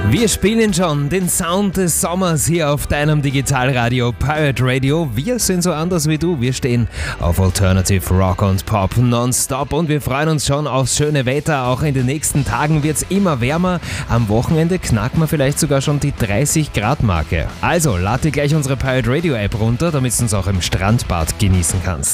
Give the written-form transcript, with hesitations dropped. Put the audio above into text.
Wir spielen schon den Sound des Sommers hier auf deinem Digitalradio Pirate Radio. Wir sind so anders wie du. Wir stehen auf Alternative Rock und Pop nonstop und wir freuen uns schon aufs schöne Wetter. Auch in den nächsten Tagen wird es immer wärmer. Am Wochenende knacken wir vielleicht sogar schon die 30 Grad Marke. Also lad dir gleich unsere Pirate Radio App runter, damit du uns auch im Strandbad genießen kannst.